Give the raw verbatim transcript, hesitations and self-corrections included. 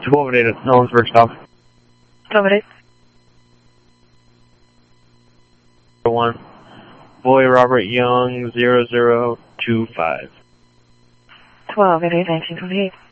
twelve eight at Ellensburg stop. twelve eight. One. Boy Robert Young, zero zero two five. twelve eight eight, nineteen twenty-eight.